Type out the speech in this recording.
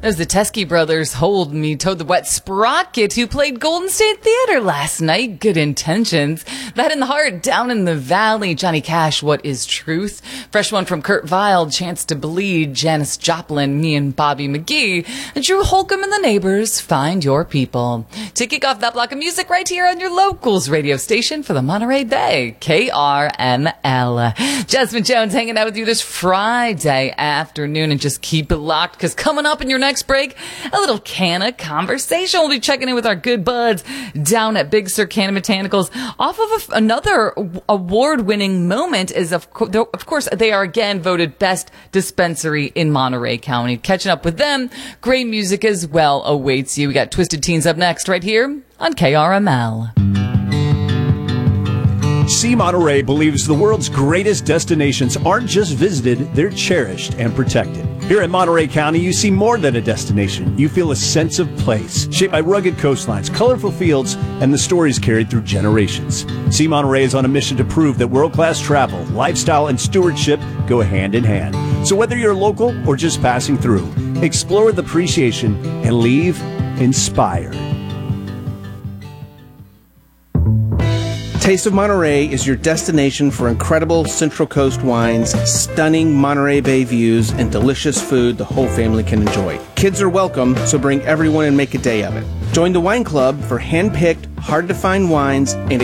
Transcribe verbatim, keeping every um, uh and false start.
As the Teskey brothers hold me towed the wet sprocket who played Golden State Theater last night. Good intentions. That in the heart, down in the valley. Johnny Cash, What is Truth? Fresh one from Kurt Vile, Chance to Bleed. Janis Joplin, me and Bobby McGee. And Drew Holcomb and the Neighbors, Find Your People. To kick off that block of music right here on your locals radio station for the Monterey Bay, K R M L. Jasmine Jones hanging out with you this Friday afternoon, and just keep it locked, because coming up in your next break, a little Canna conversation. We'll be checking in with our good buds down at Big Sur Canna Botanicals off of a, another award-winning moment. Is of, co- of course they are again voted best dispensary in Monterey County. Catching up with them, great music as well awaits you. We got Twisted Teens up next right here on K R M L. See Monterey believes the world's greatest destinations aren't just visited, they're cherished and protected. Here in Monterey County, you see more than a destination. You feel a sense of place, shaped by rugged coastlines, colorful fields, and the stories carried through generations. See Monterey is on a mission to prove that world-class travel, lifestyle, and stewardship go hand in hand. So whether you're local or just passing through, explore with appreciation and leave inspired. Taste of Monterey is your destination for incredible Central Coast wines, stunning Monterey Bay views, and delicious food the whole family can enjoy. Kids are welcome, so bring everyone and make a day of it. Join the wine club for hand-picked, hard-to-find wines and